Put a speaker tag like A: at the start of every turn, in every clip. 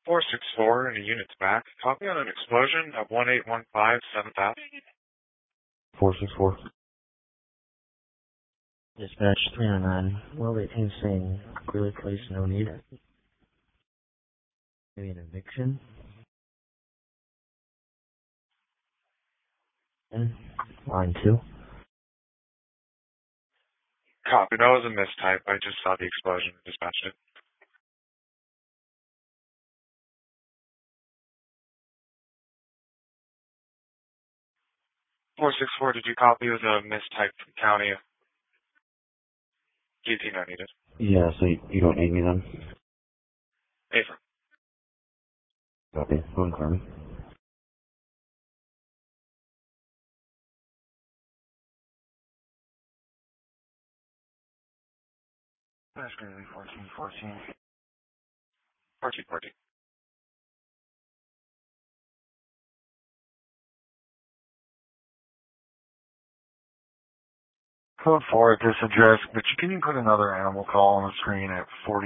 A: 464 and a unit's back. Copy on an explosion at 1815 7th Ave.
B: 464.
C: Dispatch 309. Well, 18 saying clearly placed, no need. Maybe an eviction. And line 2.
A: Copy. That was a mistype. I just saw the explosion and dispatched it. 464, did you copy? It was a mistype from county. GT not needed.
B: Yeah, so you don't need me then?
A: Affirm.
B: Copy. Go and clear me.
A: That's going to be 1414. 1414. Code 4 at this address, but can you put another animal call on the screen at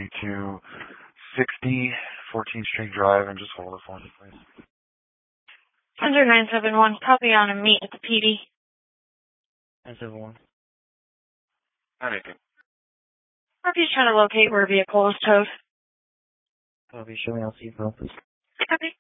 A: 4260 14th Street Drive and just hold it for me, please?
D: Under 971, copy on a meet at the PD.
C: 971.
A: Anything.
D: Copy trying to locate where a vehicle was towed.
C: Copy, show me LC, please.
D: Copy.